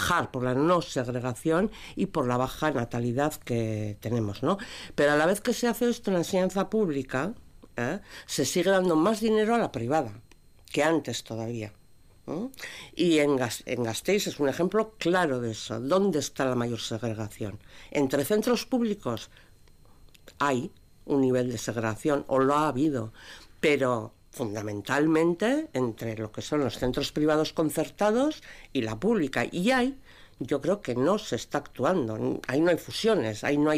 trabajar por la no segregación y por la baja natalidad que tenemos, ¿no? Pero a la vez que se hace esto en la enseñanza pública, se sigue dando más dinero a la privada que antes todavía. Y en Gasteiz es un ejemplo claro de eso. ¿Dónde está la mayor segregación? Entre centros públicos hay un nivel de segregación, o lo ha habido, pero fundamentalmente entre lo que son los centros privados concertados y la pública. Y ahí yo creo que no se está actuando. Ahí no hay fusiones, ahí no hay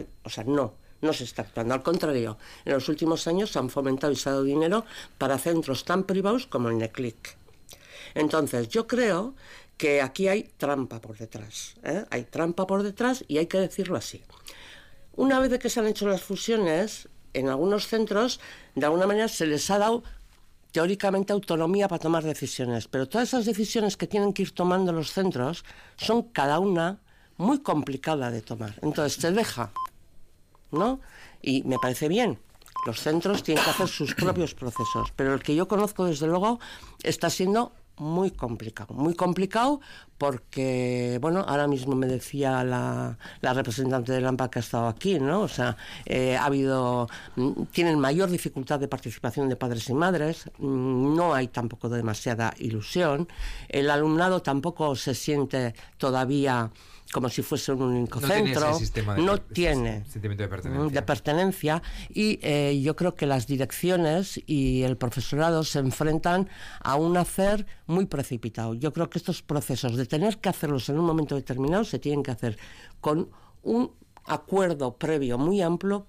no se está actuando. Al contrario, en los últimos años se han fomentado y se ha dado dinero para centros tan privados como el NECLIC. Entonces, yo creo que aquí hay trampa por detrás, hay trampa por detrás y hay que decirlo así. Una vez de que se han hecho las fusiones, en algunos centros, de alguna manera se les ha dado teóricamente autonomía para tomar decisiones, pero todas esas decisiones que tienen que ir tomando los centros son cada una muy complicada de tomar. Entonces, se deja, ¿no? Y me parece bien. Los centros tienen que hacer sus propios procesos, pero el que yo conozco, desde luego, está siendo muy complicado porque, bueno, ahora mismo me decía la representante del AMPA que ha estado aquí, ¿no? O sea, tienen mayor dificultad de participación de padres y madres, no hay tampoco demasiada ilusión, el alumnado tampoco se siente todavía como si fuese un único centro, no tiene sentimiento de pertenencia y yo creo que las direcciones y el profesorado se enfrentan a un hacer muy precipitado. Yo creo que estos procesos de tener que hacerlos en un momento determinado se tienen que hacer con un acuerdo previo muy amplio,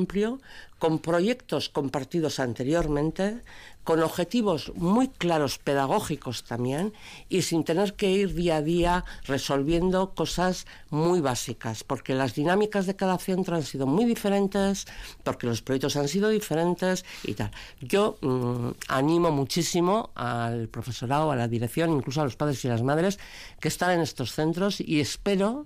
con proyectos compartidos anteriormente, con objetivos muy claros pedagógicos también y sin tener que ir día a día resolviendo cosas muy básicas, porque las dinámicas de cada centro han sido muy diferentes, porque los proyectos han sido diferentes y tal. Yo animo muchísimo al profesorado, a la dirección, incluso a los padres y las madres que están en estos centros y espero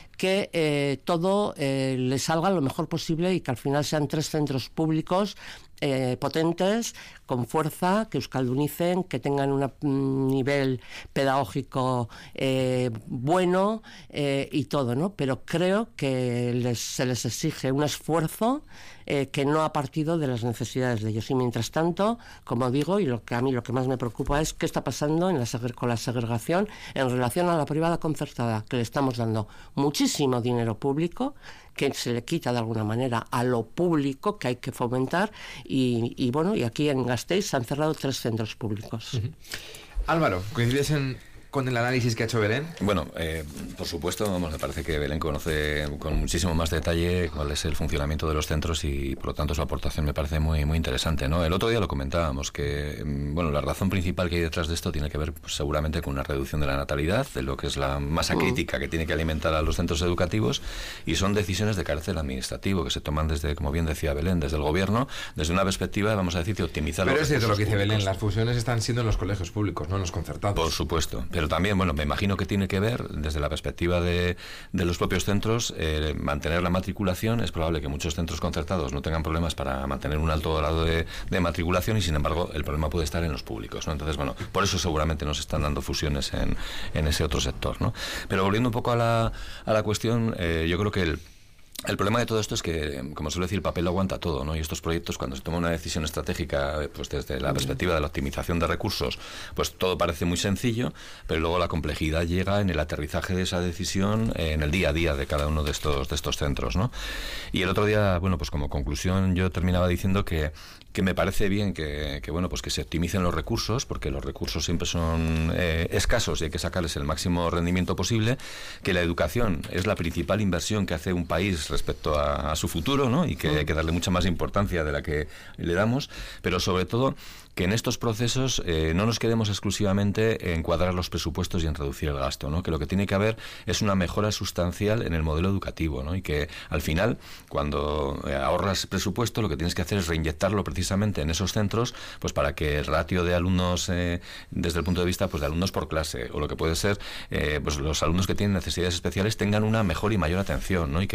que todo le salga lo mejor posible y que al final sean 3 centros públicos potentes, con fuerza, que euskaldunicen, que tengan un nivel pedagógico bueno y todo, ¿no? Pero creo que se les exige un esfuerzo que no ha partido de las necesidades de ellos. Y mientras tanto, como digo, y a mí lo que más me preocupa es qué está pasando con la segregación en relación a la privada concertada, que le estamos dando muchísimo dinero público, que se le quita de alguna manera a lo público, que hay que fomentar, y bueno, y aquí en Gasteiz se han cerrado 3 centros públicos. Álvaro, ¿coincides con el análisis que ha hecho Belén? Bueno, por supuesto, me parece que Belén conoce con muchísimo más detalle cuál es el funcionamiento de los centros y por lo tanto su aportación me parece muy, muy interesante, ¿no? El otro día lo comentábamos que, bueno, la razón principal que hay detrás de esto tiene que ver pues, seguramente con una reducción de la natalidad, de lo que es la masa crítica que tiene que alimentar a los centros educativos, y son decisiones de carácter administrativo que se toman desde, como bien decía Belén, desde el gobierno, desde una perspectiva, vamos a decir, de optimizar. Pero es cierto lo que dice Belén, las fusiones están siendo en los colegios públicos, no en los concertados. Por supuesto, pero también, bueno, me imagino que tiene que ver, desde la perspectiva de los propios centros, mantener la matriculación. Es probable que muchos centros concertados no tengan problemas para mantener un alto grado de matriculación y, sin embargo, el problema puede estar en los públicos, ¿no? Entonces, bueno, por eso seguramente no se están dando fusiones en ese otro sector, ¿no? Pero volviendo un poco a la cuestión, yo creo que el problema de todo esto es que, como suele decir, el papel lo aguanta todo, ¿no? Y estos proyectos, cuando se toma una decisión estratégica, pues desde la perspectiva de la optimización de recursos, pues todo parece muy sencillo, pero luego la complejidad llega en el aterrizaje de esa decisión en el día a día de cada uno de estos centros, ¿no? Y el otro día, bueno, pues como conclusión yo terminaba diciendo que me parece bien que bueno, pues que se optimicen los recursos, porque los recursos siempre son escasos y hay que sacarles el máximo rendimiento posible, que la educación es la principal inversión que hace un país respecto a su futuro, ¿no? Y que hay que darle mucha más importancia de la que le damos, pero sobre todo que en estos procesos no nos quedemos exclusivamente en cuadrar los presupuestos y en reducir el gasto, ¿no? Que lo que tiene que haber es una mejora sustancial en el modelo educativo, ¿no? Y que al final, cuando ahorras presupuesto, lo que tienes que hacer es reinyectarlo precisamente en esos centros, pues para que el ratio de alumnos, desde el punto de vista pues de alumnos por clase, o lo que puede ser pues los alumnos que tienen necesidades especiales, tengan una mejor y mayor atención, ¿no? Y que el modelo educativo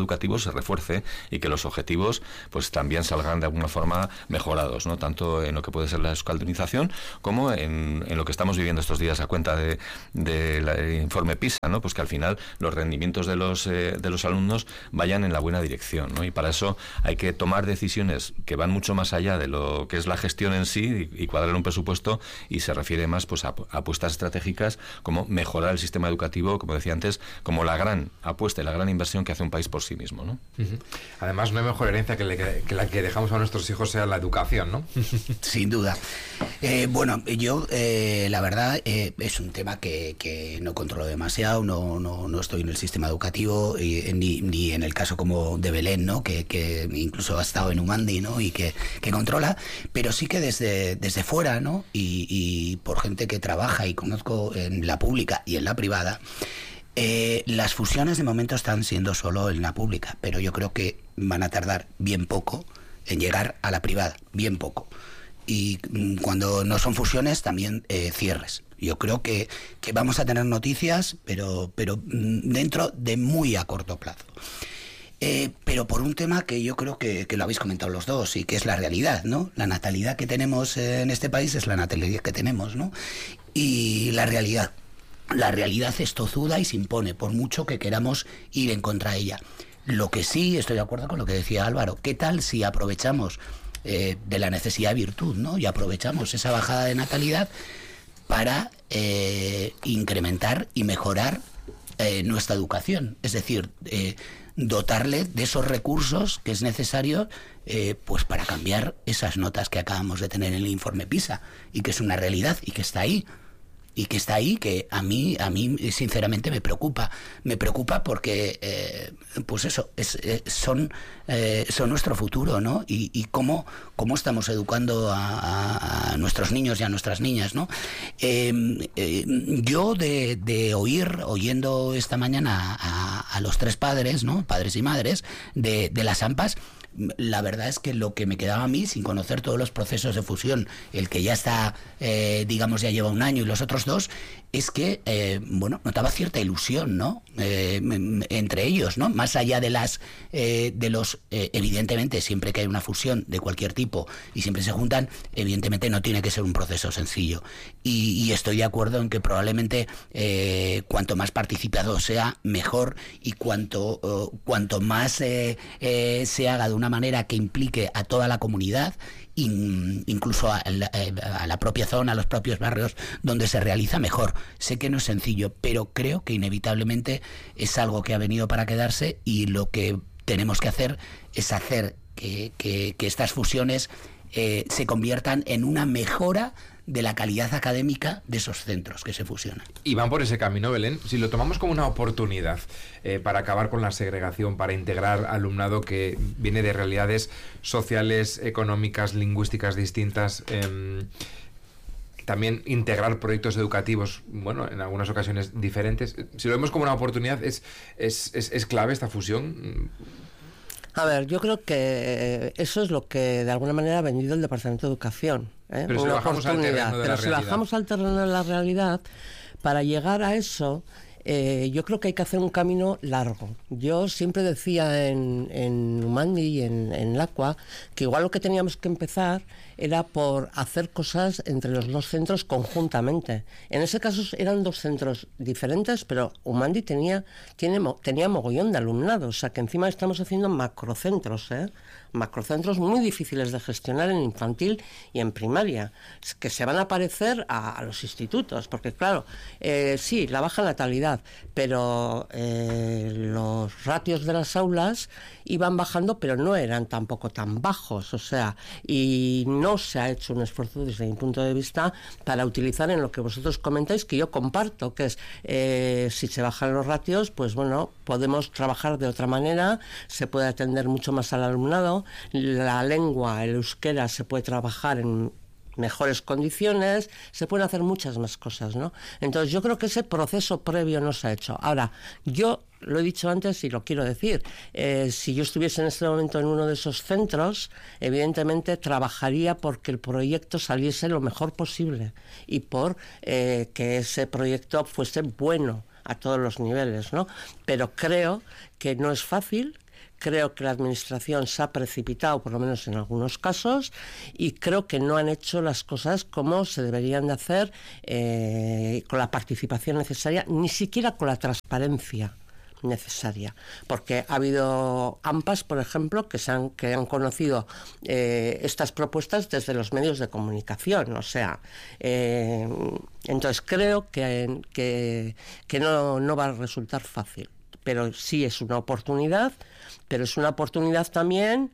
educativo se refuerce y que los objetivos pues también salgan de alguna forma mejorados, ¿no? Tanto en lo que puede ser la euskaldunización como en lo que estamos viviendo estos días a cuenta del informe PISA, ¿no? Pues que al final los rendimientos de los alumnos vayan en la buena dirección, ¿no? Y para eso hay que tomar decisiones que van mucho más allá de lo que es la gestión en sí y cuadrar un presupuesto, y se refiere más pues a apuestas estratégicas como mejorar el sistema educativo, como decía antes, como la gran apuesta y la gran inversión que hace un país por sí mismo, ¿no? Además, no hay mejor herencia que la que dejamos a nuestros hijos sea la educación, ¿no? Sin duda. Bueno, yo la verdad es un tema que no controlo demasiado, no estoy en el sistema educativo ni en el caso como de Belén, ¿no? Que incluso ha estado en Umandi, ¿no? Y que controla, pero sí que desde fuera, ¿no? Y por gente que trabaja y conozco en la pública y en la privada, las fusiones de momento están siendo solo en la pública, pero yo creo que van a tardar bien poco en llegar a la privada, bien poco. Y cuando no son fusiones, también cierres. Yo creo que vamos a tener noticias, pero dentro de muy a corto plazo. Pero por un tema que yo creo que lo habéis comentado los dos, y que es la realidad, ¿no? La natalidad que tenemos en este país es la natalidad que tenemos, ¿no? Y la realidad es tozuda y se impone, por mucho que queramos ir en contra de ella. Lo que sí, estoy de acuerdo con lo que decía Álvaro, ¿qué tal si aprovechamos de la necesidad de virtud, ¿no? Y aprovechamos esa bajada de natalidad para incrementar y mejorar nuestra educación? Es decir, dotarle de esos recursos que es necesario pues para cambiar esas notas que acabamos de tener en el informe PISA, y que es una realidad y que está ahí. Que a mí sinceramente me preocupa porque pues eso son nuestro futuro, ¿no? Y cómo estamos educando a nuestros niños y a nuestras niñas, ¿no? Yo oyendo esta mañana a los tres padres, ¿no? Padres y madres de las AMPAs, la verdad es que lo que me quedaba a mí, sin conocer todos los procesos de fusión, el que ya está, digamos, ya lleva un año, y los otros dos, es que, notaba cierta ilusión, ¿no? Entre ellos, ¿no? Más allá de evidentemente, siempre que hay una fusión de cualquier tipo y siempre se juntan, evidentemente no tiene que ser un proceso sencillo. Y estoy de acuerdo en que probablemente cuanto más participado sea, mejor, y cuanto más se haga de una manera que implique a toda la comunidad, incluso a la propia zona, a los propios barrios donde se realiza, mejor. Sé que no es sencillo, pero creo que inevitablemente es algo que ha venido para quedarse, y lo que tenemos que hacer es hacer que estas fusiones se conviertan en una mejora de la calidad académica de esos centros que se fusionan. Y van por ese camino, Belén. Si lo tomamos como una oportunidad para acabar con la segregación, para integrar alumnado que viene de realidades sociales, económicas, lingüísticas distintas, también integrar proyectos educativos, en algunas ocasiones diferentes. Si lo vemos como una oportunidad, ¿es clave esta fusión? A ver, yo creo que eso es lo que de alguna manera ha vendido el Departamento de Educación. Pero si bajamos al terreno de la realidad. Bajamos al terreno de la realidad, para llegar a eso, yo creo que hay que hacer un camino largo. Yo siempre decía en Umandi y en Lacua que igual lo que teníamos que empezar era por hacer cosas entre los dos centros conjuntamente. En ese caso eran dos centros diferentes, pero Umandi tenía mogollón de alumnado, o sea que encima estamos haciendo macrocentros, macrocentros muy difíciles de gestionar en infantil y en primaria, que se van a parecer a los institutos, porque claro, sí, la baja natalidad, pero los ratios de las aulas iban bajando, pero no eran tampoco tan bajos, o sea, y no se ha hecho un esfuerzo desde mi punto de vista para utilizar en lo que vosotros comentáis, que yo comparto, que es si se bajan los ratios, pues podemos trabajar de otra manera, se puede atender mucho más al alumnado, la lengua, el euskera, se puede trabajar en mejores condiciones, se pueden hacer muchas más cosas, ¿no? Entonces yo creo que ese proceso previo no se ha hecho. Ahora, yo lo he dicho antes y lo quiero decir, si yo estuviese en este momento en uno de esos centros, evidentemente trabajaría porque el proyecto saliese lo mejor posible y por que ese proyecto fuese bueno a todos los niveles, ¿no? Pero creo que no es fácil, creo que la Administración se ha precipitado, por lo menos en algunos casos, y creo que no han hecho las cosas como se deberían de hacer, con la participación necesaria, ni siquiera con la transparencia necesaria, porque ha habido AMPAs, por ejemplo, que han conocido estas propuestas desde los medios de comunicación, o sea, entonces creo que no va a resultar fácil, pero sí es una oportunidad, pero es una oportunidad también.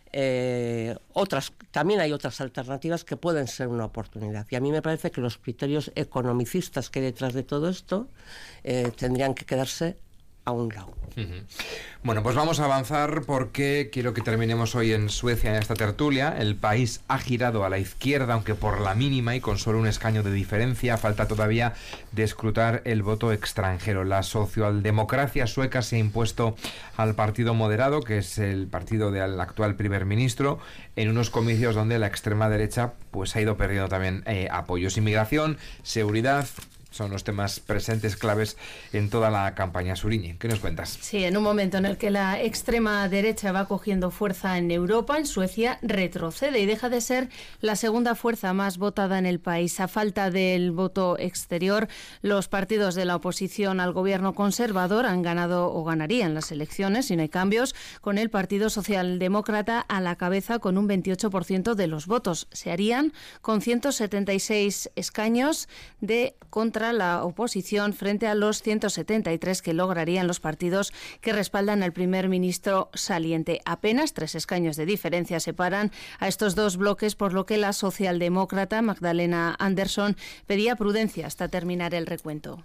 También hay otras alternativas que pueden ser una oportunidad, y a mí me parece que los criterios economicistas que hay detrás de todo esto tendrían que quedarse a un lado. Bueno, pues vamos a avanzar porque quiero que terminemos hoy en Suecia en esta tertulia. El país ha girado a la izquierda, aunque por la mínima y con solo un escaño de diferencia. Falta todavía de escrutar el voto extranjero. La socialdemocracia sueca se ha impuesto al partido moderado, que es el partido del actual primer ministro, en unos comicios donde la extrema derecha pues ha ido perdiendo también apoyos. Inmigración, seguridad, son los temas presentes, claves en toda la campaña. Suriñe, ¿qué nos cuentas? Sí, en un momento en el que la extrema derecha va cogiendo fuerza en Europa, en Suecia retrocede y deja de ser la segunda fuerza más votada en el país. A falta del voto exterior, los partidos de la oposición al gobierno conservador han ganado o ganarían las elecciones, si no hay cambios, con el Partido Socialdemócrata a la cabeza con un 28% de los votos. Se harían con 176 escaños contra la oposición frente a los 173 que lograrían los partidos que respaldan al primer ministro saliente. Apenas 3 escaños de diferencia separan a estos dos bloques, por lo que la socialdemócrata Magdalena Andersson pedía prudencia hasta terminar el recuento.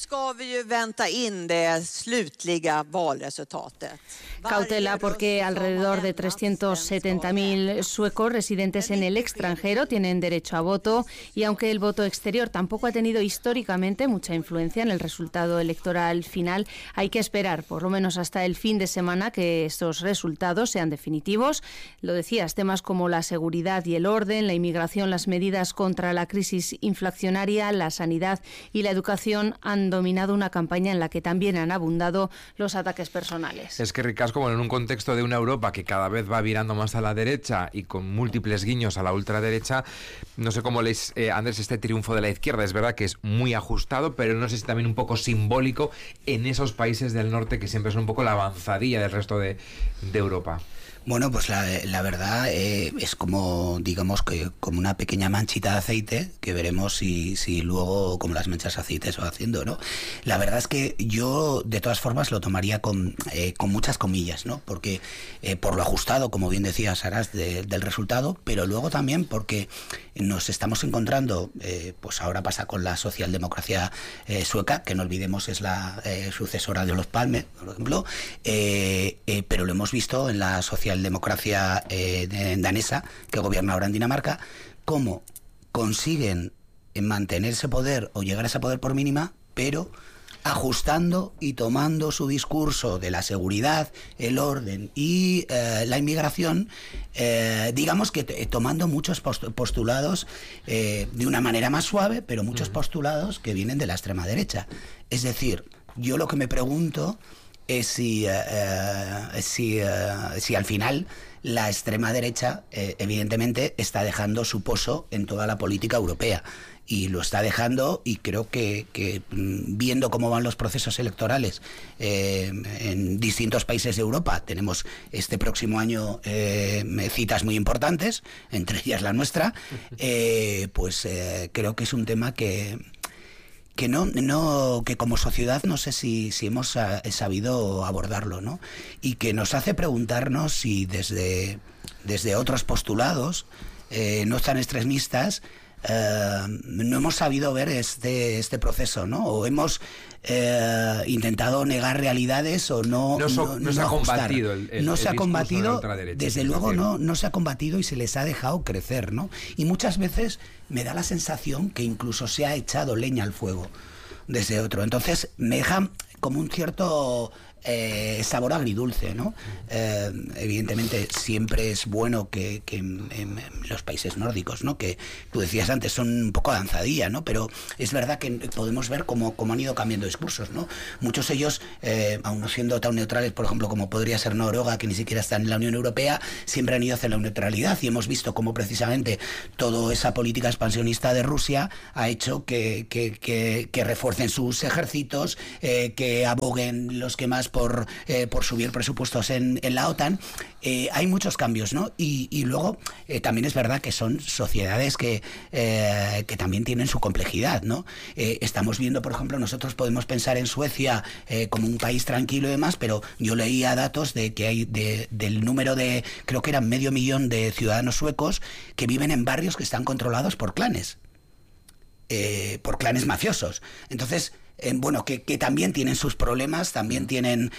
Cautela porque alrededor de 370.000 suecos residentes en el extranjero tienen derecho a voto, y aunque el voto exterior tampoco ha tenido históricamente mucha influencia en el resultado electoral final, hay que esperar por lo menos hasta el fin de semana que estos resultados sean definitivos. Lo decías, temas como la seguridad y el orden, la inmigración, las medidas contra la crisis inflacionaria, la sanidad y la educación han dominado una campaña en la que también han abundado los ataques personales. Es que ricasco, bueno, en un contexto de una Europa que cada vez va virando más a la derecha y con múltiples guiños a la ultraderecha, no sé cómo lees, Andrés, este triunfo de la izquierda. Es verdad que es muy ajustado, pero no sé si también un poco simbólico en esos países del norte que siempre son un poco la avanzadilla del resto de Europa. Bueno, pues la verdad es como, digamos, que como una pequeña manchita de aceite que veremos si luego, como las manchas de aceite, se va haciendo, ¿no? La verdad es que yo, de todas formas, lo tomaría con muchas comillas, ¿no? Porque por lo ajustado, como bien decía Saras, del resultado, pero luego también porque nos estamos encontrando, pues ahora pasa con la socialdemocracia sueca, que no olvidemos es la sucesora de Olof Palme, por ejemplo, pero lo hemos visto en la socialdemocracia danesa, que gobierna ahora en Dinamarca, cómo consiguen mantener ese poder o llegar a ese poder por mínima, pero ajustando y tomando su discurso de la seguridad, el orden y la inmigración, digamos que tomando muchos postulados de una manera más suave, pero muchos postulados que vienen de la extrema derecha. Es decir, yo lo que me pregunto es si al final la extrema derecha evidentemente está dejando su pozo en toda la política europea, y lo está dejando, y creo que viendo cómo van los procesos electorales en distintos países de Europa, tenemos este próximo año citas muy importantes, entre ellas la nuestra, pues creo que es un tema que como sociedad no sé si hemos sabido abordarlo, ¿no? Y que nos hace preguntarnos si desde otros postulados no tan extremistas no hemos sabido ver este proceso, ¿no? O hemos intentado negar realidades o no se ha combatido no se ha combatido, desde luego no se ha combatido, y se les ha dejado crecer, ¿no? Y muchas veces me da la sensación que incluso se ha echado leña al fuego desde otro. Entonces me deja como un cierto sabor agridulce, ¿no? Evidentemente siempre es bueno que en los países nórdicos, ¿no? Que tú decías antes, son un poco avanzadilla, ¿no? Pero es verdad que podemos ver cómo han ido cambiando discursos, ¿no? Muchos de ellos, aun no siendo tan neutrales, por ejemplo, como podría ser Noruega, que ni siquiera está en la Unión Europea, siempre han ido hacia la neutralidad, y hemos visto cómo precisamente toda esa política expansionista de Rusia ha hecho que refuercen sus ejércitos, que aboguen los que más por subir presupuestos en la OTAN. Hay muchos cambios, ¿no? Y luego también es verdad que son sociedades que también tienen su complejidad, ¿no? Estamos viendo, por ejemplo, nosotros podemos pensar en Suecia como un país tranquilo y demás, pero yo leía datos de que hay del número de, creo que eran 500.000 de ciudadanos suecos que viven en barrios que están controlados por clanes mafiosos. Entonces, bueno, que también tienen sus problemas, también tienen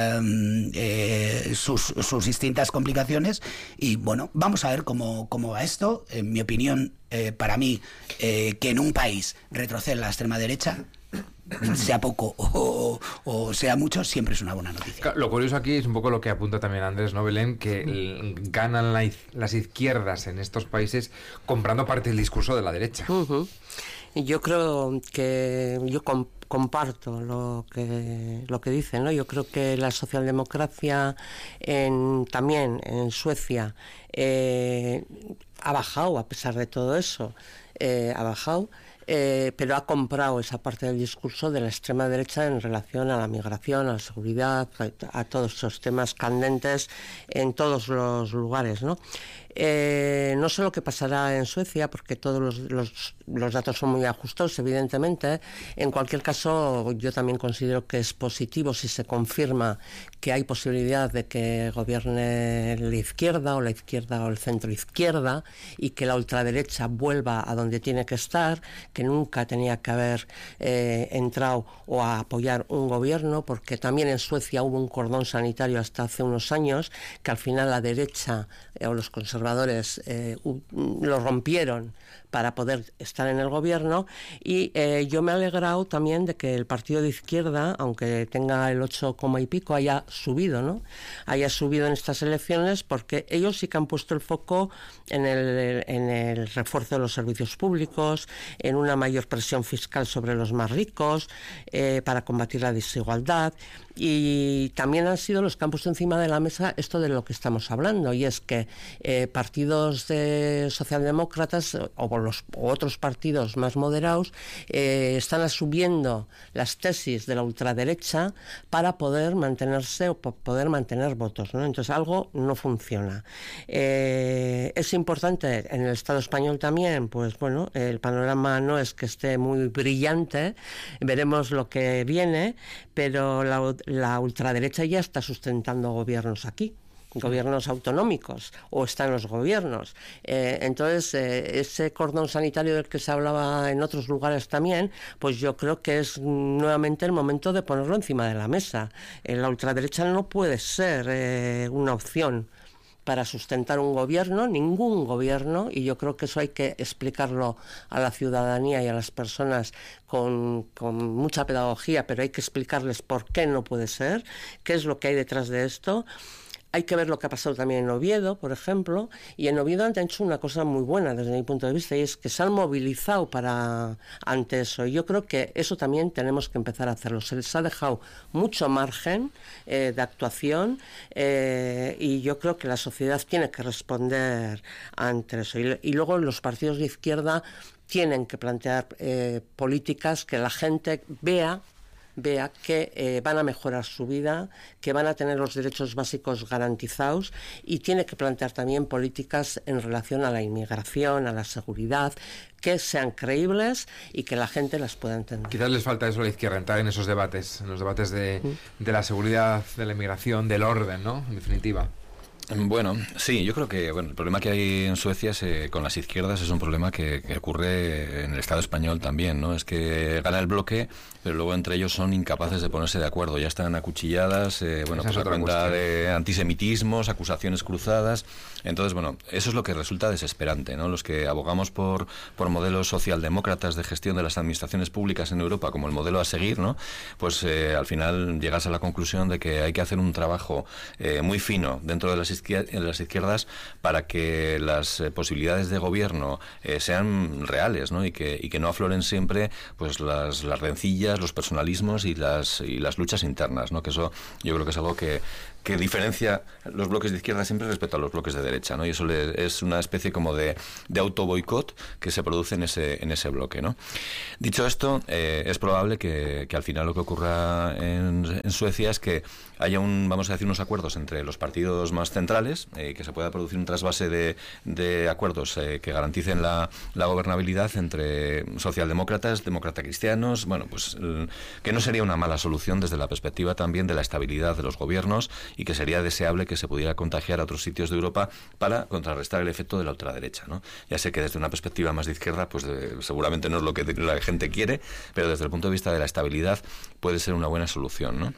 sus distintas complicaciones, y bueno, vamos a ver cómo va esto. En mi opinión, para mí, que en un país retroceda la extrema derecha, sea poco o sea mucho, siempre es una buena noticia. Lo curioso aquí es un poco lo que apunta también Andrés, ¿no, Belén? Que ganan las izquierdas en estos países comprando parte del discurso de la derecha. Yo creo que comparto lo que dicen, ¿no? Yo creo que la socialdemocracia también en Suecia ha bajado a pesar de todo eso, ha bajado. Pero ha comprado esa parte del discurso de la extrema derecha en relación a la migración, a la seguridad, a todos esos temas candentes en todos los lugares, ¿no? No sé lo que pasará en Suecia, porque todos los datos son muy ajustados, evidentemente. En cualquier caso, yo también considero que es positivo si se confirma que hay posibilidad de que gobierne la izquierda o el centro izquierda, y que la ultraderecha vuelva a donde tiene que estar, que nunca tenía que haber entrado o a apoyar un gobierno, porque también en Suecia hubo un cordón sanitario hasta hace unos años, que al final la derecha o los conservadores lo rompieron para poder estar en el gobierno. Y yo me he alegrado también de que el partido de izquierda, aunque tenga el 8, y pico, haya subido, ¿no? Haya subido en estas elecciones, porque ellos sí que han puesto el foco en el refuerzo de los servicios públicos, en una mayor presión fiscal sobre los más ricos, para combatir la desigualdad. Y también han sido los que han puesto encima de la mesa esto de lo que estamos hablando, y es que partidos de socialdemócratas o otros partidos más moderados están asumiendo las tesis de la ultraderecha para poder mantenerse o poder mantener votos, ¿no? Entonces algo no funciona. Es importante en el Estado español también, pues bueno, el panorama no es que esté muy brillante, veremos lo que viene, pero la ultraderecha ya está sustentando gobiernos aquí, gobiernos autonómicos, o están los gobiernos. Entonces, ese cordón sanitario del que se hablaba en otros lugares también, pues yo creo que es nuevamente el momento de ponerlo encima de la mesa. La ultraderecha no puede ser una opción para sustentar un gobierno, ningún gobierno, y yo creo que eso hay que explicarlo a la ciudadanía y a las personas con mucha pedagogía, pero hay que explicarles por qué no puede ser, qué es lo que hay detrás de esto. Hay que ver lo que ha pasado también en Oviedo, por ejemplo, y en Oviedo han hecho una cosa muy buena desde mi punto de vista, y es que se han movilizado ante eso. Y yo creo que eso también tenemos que empezar a hacerlo. Se les ha dejado mucho margen de actuación, y yo creo que la sociedad tiene que responder ante eso. Y luego los partidos de izquierda tienen que plantear políticas que la gente vea que van a mejorar su vida, que van a tener los derechos básicos garantizados, y tiene que plantear también políticas en relación a la inmigración, a la seguridad, que sean creíbles y que la gente las pueda entender. Quizás les falta eso a la izquierda, entrar en esos debates, en los debates de la seguridad, de la inmigración, del orden, ¿no? En definitiva. Bueno, sí, yo creo que el problema que hay en Suecia con las izquierdas es un problema que ocurre en el Estado español también, ¿no? Es que gana el bloque, pero luego entre ellos son incapaces de ponerse de acuerdo. Ya están acuchilladas, pues a cuenta de antisemitismos, acusaciones cruzadas. Entonces, eso es lo que resulta desesperante, ¿no? Los que abogamos por modelos socialdemócratas de gestión de las administraciones públicas en Europa como el modelo a seguir, ¿no? Pues al final llegas a la conclusión de que hay que hacer un trabajo muy fino dentro de las izquierdas para que las posibilidades de gobierno sean reales, ¿no? Y que no afloren siempre pues las rencillas, los personalismos y las luchas internas, ¿no? Que eso yo creo que es algo que diferencia los bloques de izquierda siempre respecto a los bloques de derecha, ¿no? Y eso es una especie como de autoboicot que se produce en ese bloque, ¿no? Dicho esto, es probable que al final lo que ocurra en Suecia es que haya vamos a decir, unos acuerdos entre los partidos más centrales, que se pueda producir un trasvase de acuerdos que garanticen la gobernabilidad entre socialdemócratas, demócrata-cristianos, pues que no sería una mala solución desde la perspectiva también de la estabilidad de los gobiernos y que sería deseable que se pudiera contagiar a otros sitios de Europa para contrarrestar el efecto de la ultraderecha, ¿no? Ya sé que desde una perspectiva más de izquierda, pues seguramente no es lo que la gente quiere, pero desde el punto de vista de la estabilidad puede ser una buena solución, ¿no?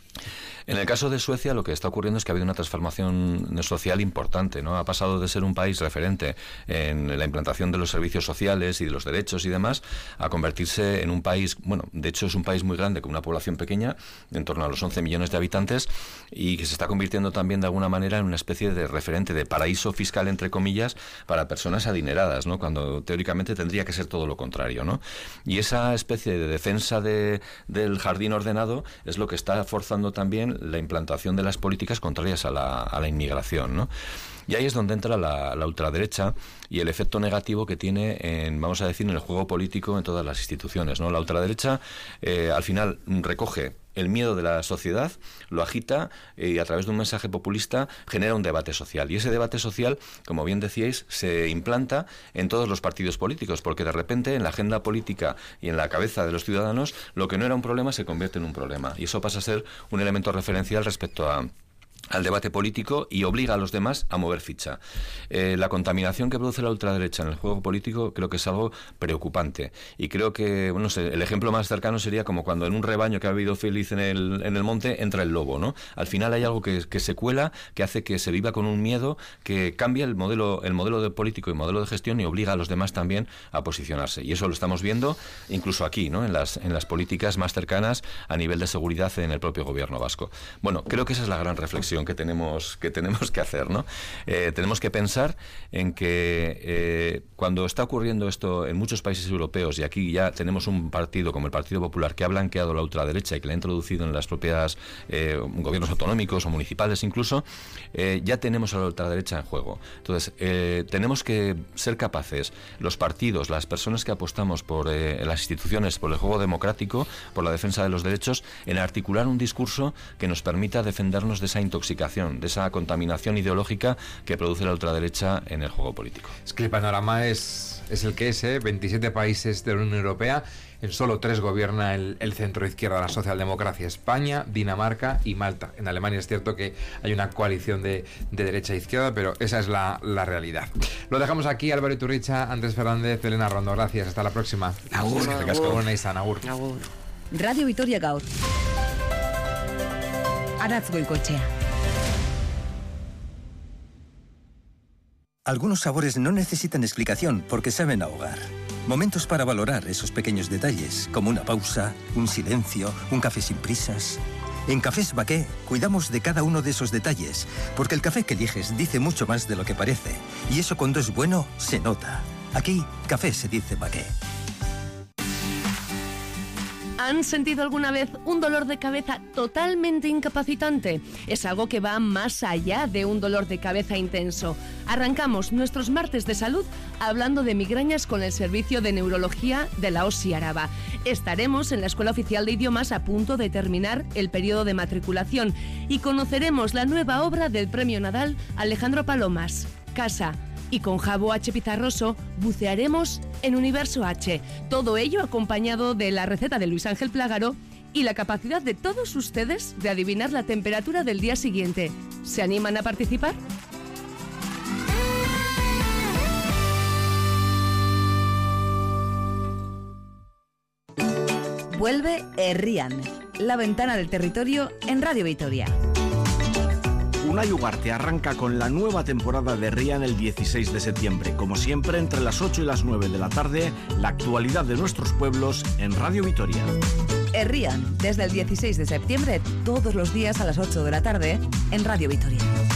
En el caso de Suecia, lo que está ocurriendo es que ha habido una transformación social importante, ¿no? Ha pasado de ser un país referente en la implantación de los servicios sociales y de los derechos y demás, a convertirse en un país, de hecho es un país muy grande, con una población pequeña, en torno a los 11 millones de habitantes, y que se está convirtiendo también de alguna manera en una especie de referente de paraíso fiscal, entre comillas, para personas adineradas, ¿no? Cuando teóricamente tendría que ser todo lo contrario, ¿no? Y esa especie de defensa del jardín ordenado es lo que está forzando también la implantación de las políticas contrarias a la inmigración, ¿no? Y ahí es donde entra la ultraderecha y el efecto negativo que tiene vamos a decir, en el juego político en todas las instituciones, ¿no? La ultraderecha al final recoge el miedo de la sociedad, lo agita y a través de un mensaje populista genera un debate social. Y ese debate social, como bien decíais, se implanta en todos los partidos políticos, porque de repente en la agenda política y en la cabeza de los ciudadanos lo que no era un problema se convierte en un problema. Y eso pasa a ser un elemento referencial respecto al debate político y obliga a los demás a mover ficha. La contaminación que produce la ultraderecha en el juego político creo que es algo preocupante, y creo que el ejemplo más cercano sería como cuando en un rebaño que ha habido feliz en el monte entra el lobo, ¿no? Al final hay algo que se cuela, que hace que se viva con un miedo, que cambia el modelo de político y modelo de gestión y obliga a los demás también a posicionarse, y eso lo estamos viendo incluso aquí, ¿no? En las políticas más cercanas a nivel de seguridad en el propio gobierno vasco. Creo que esa es la gran reflexión que tenemos que hacer, ¿no? Tenemos que pensar en que cuando está ocurriendo esto en muchos países europeos, y aquí ya tenemos un partido como el Partido Popular que ha blanqueado la ultraderecha y que la ha introducido en las propias gobiernos autonómicos o municipales incluso, ya tenemos a la ultraderecha en juego. Entonces, tenemos que ser capaces, los partidos, las personas que apostamos por las instituciones, por el juego democrático, por la defensa de los derechos, en articular un discurso que nos permita defendernos de esa intoxicación, de esa contaminación ideológica que produce la ultraderecha en el juego político. Es que el panorama es el que es, 27 países de la Unión Europea, en solo 3 gobierna el centro-izquierda, la socialdemocracia: España, Dinamarca y Malta. En Alemania es cierto que hay una coalición de derecha e izquierda, pero esa es la realidad. Lo dejamos aquí. Álvaro Iturricha, Andrés Fernández, Elena Rondo, gracias. Hasta la próxima. Agur. Agur. Radio Vitoria Gaur. Aratz Goikoetxea. Algunos sabores no necesitan explicación porque saben a hogar. Momentos para valorar esos pequeños detalles, como una pausa, un silencio, un café sin prisas. En Cafés Baqué cuidamos de cada uno de esos detalles, porque el café que eliges dice mucho más de lo que parece. Y eso, cuando es bueno, se nota. Aquí, café se dice Baqué. ¿Han sentido alguna vez un dolor de cabeza totalmente incapacitante? Es algo que va más allá de un dolor de cabeza intenso. Arrancamos nuestros martes de salud hablando de migrañas con el servicio de neurología de la OSI Araba. Estaremos en la Escuela Oficial de Idiomas a punto de terminar el periodo de matriculación y conoceremos la nueva obra del Premio Nadal Alejandro Palomas, Casa. Y con Jabo H. Pizarroso bucearemos en Universo H. Todo ello acompañado de la receta de Luis Ángel Plágaro y la capacidad de todos ustedes de adivinar la temperatura del día siguiente. ¿Se animan a participar? Vuelve Herrian, la ventana del territorio en Radio Vitoria. Unai Ugarte arranca con la nueva temporada de Herrian el 16 de septiembre. Como siempre, entre las 8 y las 9 de la tarde, la actualidad de nuestros pueblos en Radio Vitoria. Herrian, desde el 16 de septiembre, todos los días a las 8 de la tarde, en Radio Vitoria.